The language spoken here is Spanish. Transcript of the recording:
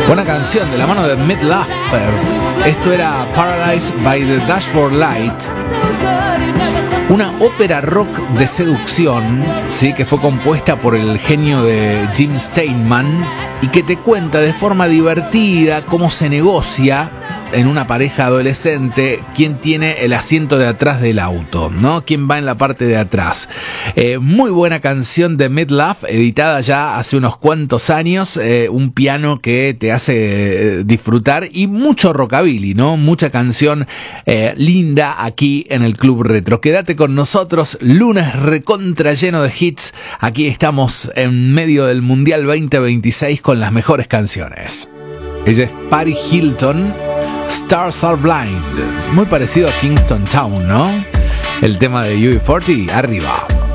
Buena canción de la mano de Midlove. Esto era Paradise by the Dashboard Light, una ópera rock de seducción, ¿sí?, que fue compuesta por el genio de Jim Steinman y que te cuenta de forma divertida cómo se negocia en una pareja adolescente quién tiene el asiento de atrás del auto, ¿no? Quién va en la parte de atrás. Muy buena canción de Midlove, editada ya hace unos cuantos años, un piano que te hace disfrutar y mucho rockabilly, ¿no? Mucha canción linda aquí en el Club Retro. Quédate con nosotros, lunes recontra lleno de hits. Aquí estamos en medio del Mundial 2026 con las mejores canciones. Ella es Paris Hilton. Stars Are Blind, muy parecido a Kingston Town, ¿no? El tema de UB40, arriba.